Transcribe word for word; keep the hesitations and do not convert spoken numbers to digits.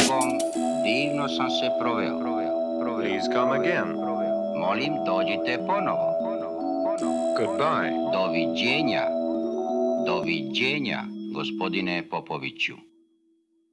Bogom, divno sam se proveo. Please come again. Molim, dođite ponovo. Goodbye. Doviđenja. Doviđenja, gospodine Popoviću.